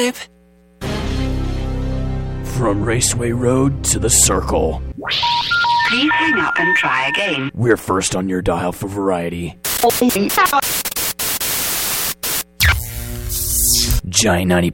drive. From Raceway Road to the Circle. Please hang up and try again. We're first on your dial for variety. Giant 90